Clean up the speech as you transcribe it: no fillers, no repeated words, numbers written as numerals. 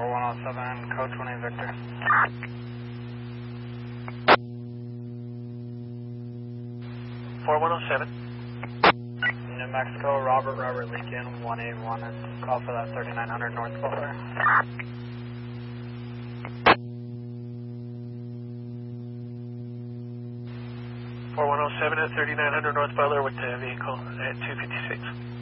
4107, code 20 Victor. New Mexico, Robert Lincoln, 181, and call for that 3900 North Butler. 4107 at 3900 North Butler with the vehicle at 256.